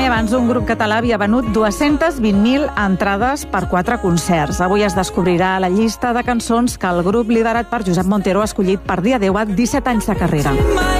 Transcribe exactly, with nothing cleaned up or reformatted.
Mai abans un grup català havia venut dues-centes vint mil entrades per quatre concerts. Avui es descobrirà la llista de cançons que el grup liderat per Josep Montero ha escollit per dir adéu a disset anys de carrera.